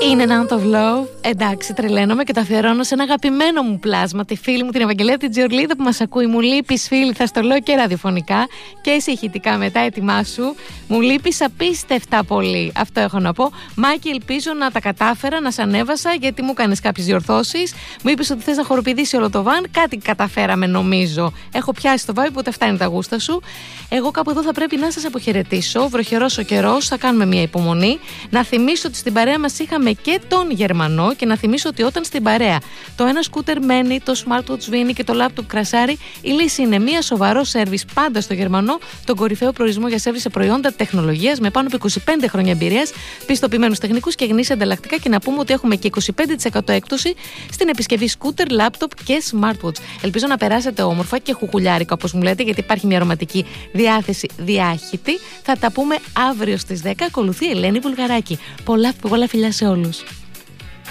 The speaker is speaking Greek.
Είναι ένα Out of Love. Εντάξει, τρελαίνομαι και το αφιερώνω σε ένα αγαπημένο μου πλάσμα, τη φίλη μου την Ευαγγελία την Τζιορλίδα που μας ακούει. Μου λείπεις, φίλη, θα στο λέω και ραδιοφωνικά και ησυχητικά μετά, έτοιμά σου. Μου λείπεις απίστευτα πολύ. Αυτό έχω να πω. Μάκη, ελπίζω να τα κατάφερα, να σ' ανέβασα, γιατί μου έκανες κάποιες διορθώσεις. Μου είπες ότι θες να χοροπηδήσει όλο το βαν. Κάτι καταφέραμε, νομίζω. Έχω πιάσει το vibe, οπότε φτάνει τα γούστα σου. Εγώ κάπου εδώ θα πρέπει να σας αποχαιρετήσω. Βροχερός ο καιρός, θα κάνουμε μια υπομονή. Να θυμίσω ότι στην παρέα μας είχαμε και τον Γερμανό και να θυμίσω ότι όταν στην παρέα το ένα σκούτερ μένει, το smartwatch σβήνει και το laptop κρασάρει, η λύση είναι μια σοβαρό σέρβις πάντα στο Γερμανό, τον κορυφαίο προορισμό για σέρβις σε προϊόντα τεχνολογίας με πάνω από 25 χρόνια εμπειρίας, πιστοποιημένους τεχνικούς και γνήσια ανταλλακτικά. Και να πούμε ότι έχουμε και 25% έκπτωση στην επισκευή σκούτερ, laptop και smartwatch. Ελπίζω να περάσετε όμορφα και χουχουλιάρικα, όπως μου λέτε, γιατί υπάρχει μια αρωματική διάθεση διάχυτη. Θα τα πούμε αύριο στις 10. Ακολουθεί Ελένη Βουλγαράκη. Πολλά φιλιά σε όλους.